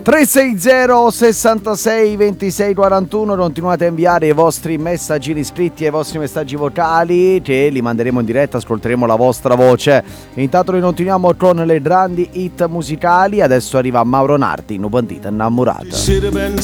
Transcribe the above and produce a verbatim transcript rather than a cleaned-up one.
tre sei zero sessantasei ventisei quarantuno. Continuate a inviare i vostri messaggini scritti e i vostri messaggi vocali, che li manderemo in diretta, ascolteremo la vostra voce. Intanto noi continuiamo con le grandi hit musicali. Adesso arriva Mauro Nardi, Nu bandita innamorata. Should have been